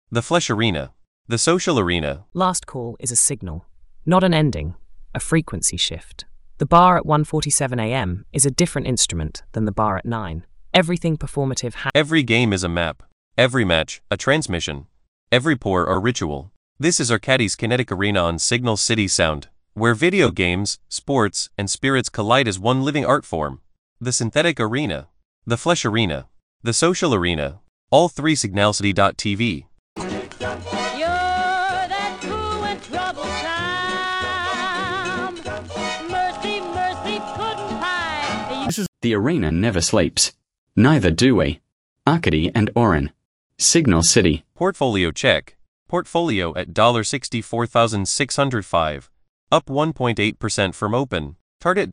The Flesh Arena. The Social Arena. Last call is a signal, not an ending, a frequency shift. The bar at 1:47 a.m. is a different instrument than the bar at 9. Everything performative Every game is a map. Every match, a transmission. Every pour or ritual. This is Arcadie's Kinetic Arena on Signal City Sound, where video games, sports, and spirits collide as one living art form. The Synthetic Arena. The Flesh Arena. The Social Arena. All three signalcity.tv. The arena never sleeps. Neither do we. Arcadie and Orin. Signal City. Portfolio check. Portfolio at $64,605. Up 1.8% from open. Target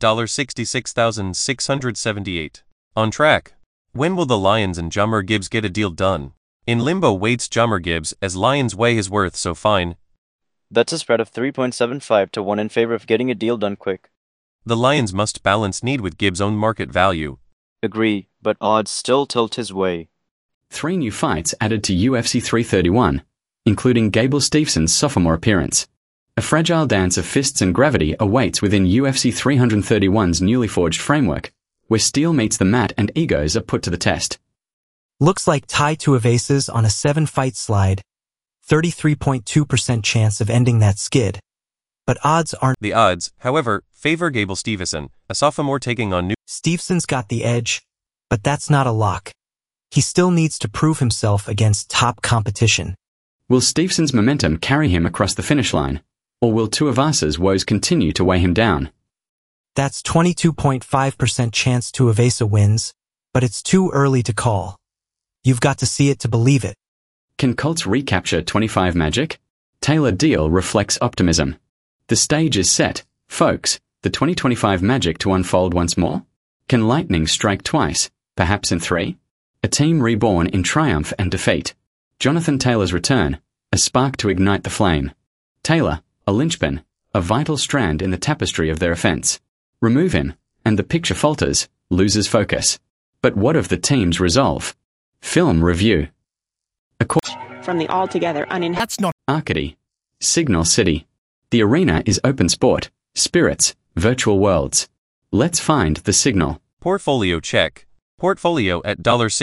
$66,678. On track. When will the Lions and Jahmyr Gibbs get a deal done? In limbo waits Jahmyr Gibbs as Lions weigh his worth so fine. That's a spread of 3.75 to 1 in favor of getting a deal done quick. The Lions must balance need with Gibbs' own market value. Agree, but odds still tilt his way. 3 new fights added to UFC 331, including Gable Stephenson's sophomore appearance. A fragile dance of fists and gravity awaits within UFC 331's newly forged framework, where steel meets the mat and egos are put to the test. Looks like Tai Tuivasa's on a 7-fight slide. 33.2% chance of ending that skid. But odds aren't. The odds, however, favor Gable Stevenson, a sophomore taking on new. Stevenson's got the edge, but that's not a lock. He still needs to prove himself against top competition. Will Stevenson's momentum carry him across the finish line, or will Tuivasa's woes continue to weigh him down? That's 22.5% chance Tuivasa wins, but it's too early to call. You've got to see it to believe it. Can Colts recapture 25 Magic? Taylor Deal reflects optimism. The stage is set, folks, the 2025 Magic to unfold once more? Can lightning strike twice, perhaps in 3? A team reborn in triumph and defeat. Jonathan Taylor's return, a spark to ignite the flame. Taylor, a linchpin, a vital strand in the tapestry of their offense. Remove him, and the picture falters, loses focus. But what of the team's resolve? Film review. From the altogether uninhabited. That's not Arcadie. Signal City. The arena is open sport, spirits, virtual worlds. Let's find the signal. Portfolio check. Portfolio at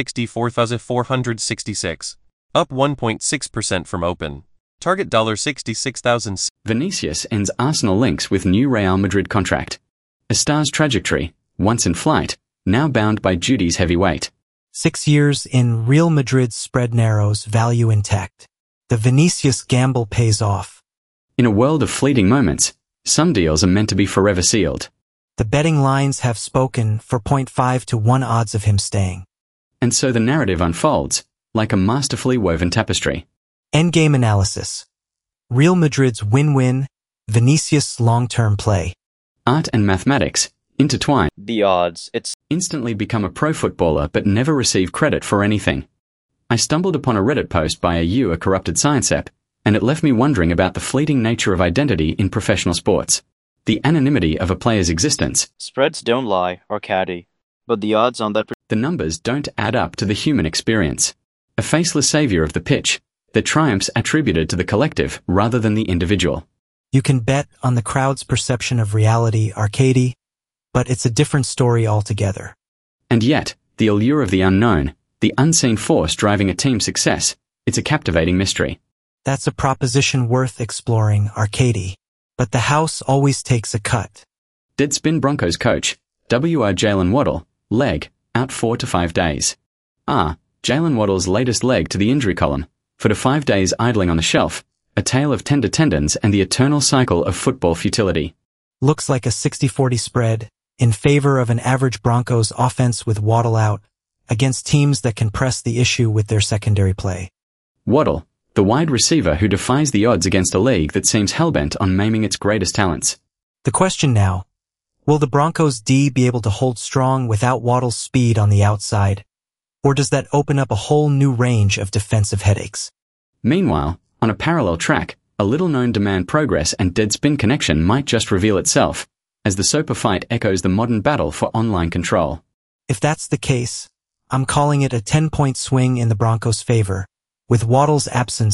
$64,466. Up 1.6% from open. Target $66,000. Vinicius ends Arsenal links with new Real Madrid contract. A star's trajectory, once in flight, now bound by duty's heavy weight. 6 years in, Real Madrid's spread narrows, value intact. The Vinicius gamble pays off. In a world of fleeting moments, some deals are meant to be forever sealed. The betting lines have spoken for 0.5 to 1 odds of him staying. And so the narrative unfolds, like a masterfully woven tapestry. Endgame analysis. Real Madrid's win-win, Vinicius' long-term play. Art and mathematics, intertwine. The odds, it's Instantly become a pro footballer but never receive credit for anything. I stumbled upon a Reddit post by a corrupted science app, and it left me wondering about the fleeting nature of identity in professional sports. The anonymity of a player's existence. spreads don't lie, Arcadie, but the odds on that. The numbers don't add up to the human experience. A faceless savior of the pitch, the triumphs attributed to the collective rather than the individual. You can bet on the crowd's perception of reality, Arcadie, but it's a different story altogether. And yet, the allure of the unknown, the unseen force driving a team's success, it's a captivating mystery. That's a proposition worth exploring, Arcadie. But the house always takes a cut. Deadspin Broncos coach, W.R. Jalen Waddle, leg, out 4 to 5 days. Jalen Waddle's latest leg to the injury column, for the 5 days idling on the shelf, a tale of tender tendons and the eternal cycle of football futility. Looks like a 60-40 spread, in favor of an average Broncos offense with Waddle out, against teams that can press the issue with their secondary play. Waddle, the wide receiver who defies the odds against a league that seems hellbent on maiming its greatest talents. The question now, will the Broncos D be able to hold strong without Waddle's speed on the outside? Or does that open up a whole new range of defensive headaches? Meanwhile, on a parallel track, a little-known demand progress and Deadspin connection might just reveal itself, as the Soper fight echoes the modern battle for online control. If that's the case, I'm calling it a 10-point swing in the Broncos' favor, with Waddle's absence